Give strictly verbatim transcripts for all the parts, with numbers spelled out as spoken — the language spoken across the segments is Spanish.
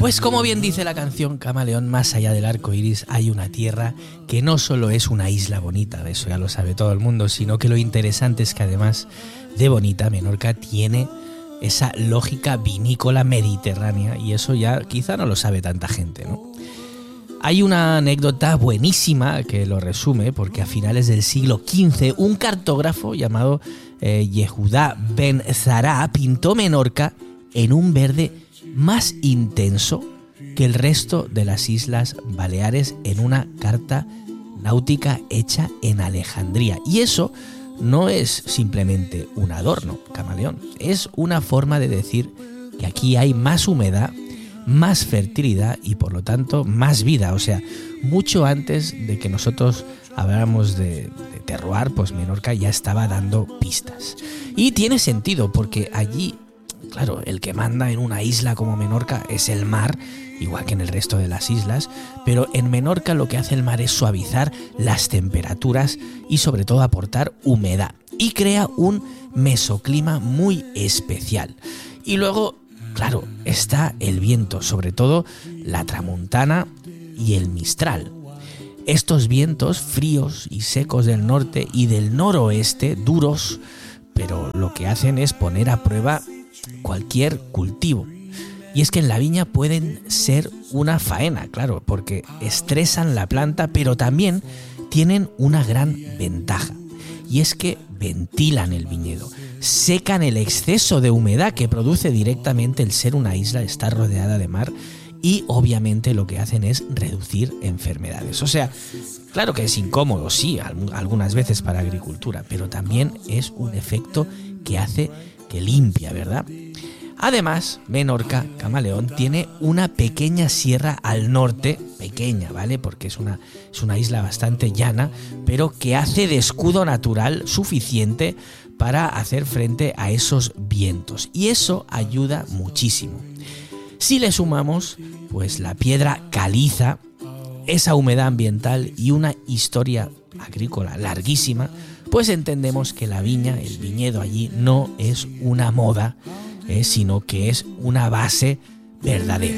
Pues como bien dice la canción Camaleón, más allá del arco iris hay una tierra que no solo es una isla bonita, eso ya lo sabe todo el mundo, sino que lo interesante es que además de bonita, Menorca tiene esa lógica vinícola mediterránea y eso ya quizá no lo sabe tanta gente, ¿no? Hay una anécdota buenísima que lo resume, porque a finales del siglo quince un cartógrafo llamado eh, Yehudá Ben Zara pintó Menorca en un verde más intenso que el resto de las Islas Baleares en una carta náutica hecha en Alejandría. Y eso no es simplemente un adorno, Camaleón, es una forma de decir que aquí hay más humedad, más fertilidad y por lo tanto más vida. O sea, mucho antes de que nosotros habláramos de, de terroir, pues Menorca ya estaba dando pistas. Y tiene sentido porque allí, claro, el que manda en una isla como Menorca es el mar, igual que en el resto de las islas, pero en Menorca lo que hace el mar es suavizar las temperaturas y sobre todo aportar humedad y crea un mesoclima muy especial. Y luego, claro, está el viento, sobre todo la tramuntana y el mistral. Estos vientos fríos y secos del norte y del noroeste, duros, pero lo que hacen es poner a prueba cualquier cultivo. Y es que en la viña pueden ser una faena, claro, porque estresan la planta, pero también tienen una gran ventaja. Y es que ventilan el viñedo, secan el exceso de humedad que produce directamente el ser una isla, estar rodeada de mar, y obviamente lo que hacen es reducir enfermedades. O sea, claro que es incómodo, sí, algunas veces para agricultura, pero también es un efecto que hace que limpia, ¿verdad? Además, Menorca, Camaleón, tiene una pequeña sierra al norte, pequeña, ¿vale? Porque es una, es una isla bastante llana, pero que hace de escudo natural suficiente para hacer frente a esos vientos. Y eso ayuda muchísimo. Si le sumamos, pues la piedra caliza, esa humedad ambiental y una historia agrícola larguísima, pues entendemos que la viña, el viñedo allí, no es una moda, Eh, sino que es una base verdadera.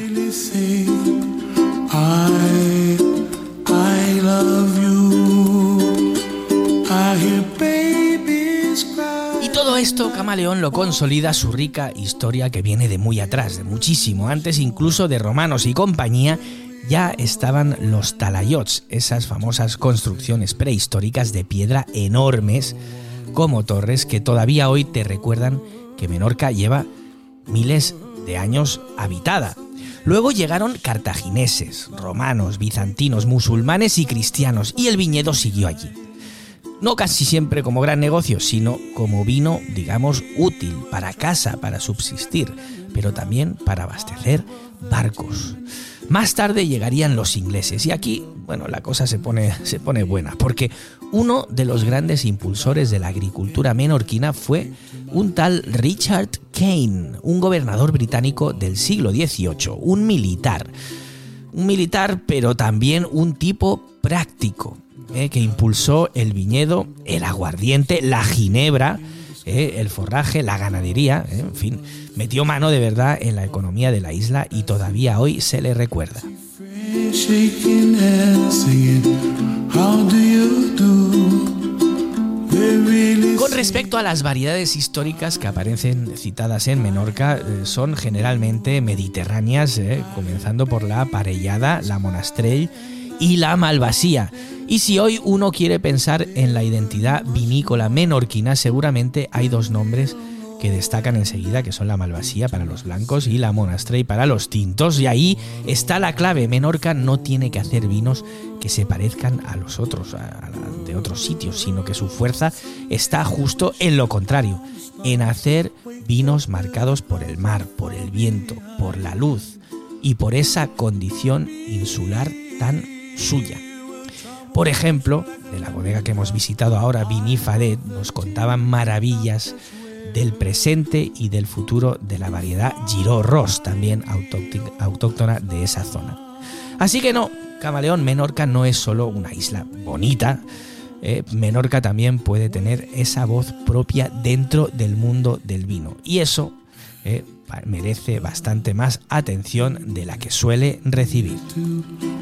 Y todo esto, Camaleón, lo consolida su rica historia que viene de muy atrás, de muchísimo antes, incluso de romanos y compañía. Ya estaban los talayots, esas famosas construcciones prehistóricas de piedra enormes como torres que todavía hoy te recuerdan que Menorca lleva miles de años habitada. Luego llegaron cartagineses, romanos, bizantinos, musulmanes y cristianos, y el viñedo siguió allí. No casi siempre como gran negocio, sino como vino, digamos, útil para casa, para subsistir, pero también para abastecer barcos. Más tarde llegarían los ingleses y aquí, bueno, la cosa se pone, se pone buena, porque uno de los grandes impulsores de la agricultura menorquina fue un tal Richard Kane, un gobernador británico del siglo dieciocho, un militar. Un militar, pero también un tipo práctico, eh, que impulsó el viñedo, el aguardiente, la ginebra, eh, el forraje, la ganadería, eh, en fin, metió mano de verdad en la economía de la isla y todavía hoy se le recuerda. Con respecto a las variedades históricas que aparecen citadas en Menorca, eh, son generalmente mediterráneas, eh, comenzando por la parellada, la monastrell y la malvasía. Y si hoy uno quiere pensar en la identidad vinícola menorquina, seguramente hay dos nombres que destacan enseguida, que son la malvasía para los blancos y la monastrell para los tintos, y ahí está la clave. Menorca no tiene que hacer vinos que se parezcan a los otros, a, a de otros sitios, sino que su fuerza está justo en lo contrario, en hacer vinos marcados por el mar, por el viento, por la luz y por esa condición insular tan suya. Por ejemplo, de la bodega que hemos visitado ahora, Vinifadet, nos contaban maravillas del presente y del futuro de la variedad Giró Ros, también autóctona de esa zona. Así que no, Camaleón, Menorca no es solo una isla bonita, eh, Menorca también puede tener esa voz propia dentro del mundo del vino. Y eso, eh, merece bastante más atención de la que suele recibir.